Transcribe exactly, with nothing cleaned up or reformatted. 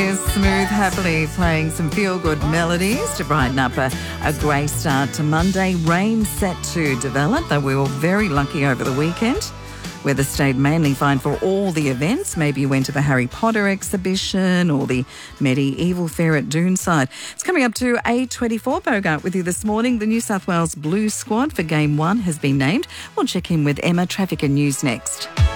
Smooth happily playing some feel-good melodies to brighten up a, a grey start to Monday. Rain set to develop, though we were very lucky over the weekend. Weather stayed mainly fine for all the events. Maybe you went to the Harry Potter exhibition or the medieval fair at Doonside. It's coming up to eight twenty-four. Bogart with you this morning. The New South Wales Blues squad for Game one has been named. We'll check in with Emma. Traffic and news next.